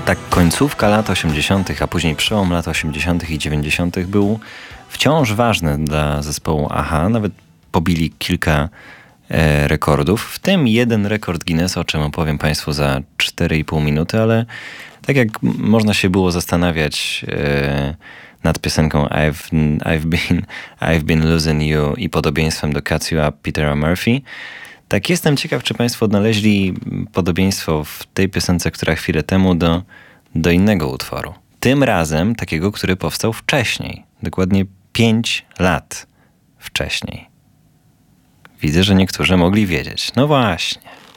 Tak, końcówka lat 80., a później przełom lat 80. i 90. był wciąż ważny dla zespołu a-ha. Nawet pobili kilka rekordów, w tym jeden rekord Guinnessa, o czym opowiem Państwu za 4,5 minuty, ale tak jak można się było zastanawiać nad piosenką I've been losing you i podobieństwem do Cut You Up Petera Murphy, tak jestem ciekaw, czy Państwo odnaleźli podobieństwo w tej piosence, która chwilę temu do innego utworu. Tym razem takiego, który powstał wcześniej. Dokładnie 5 lat wcześniej. Widzę, że niektórzy mogli wiedzieć. No właśnie.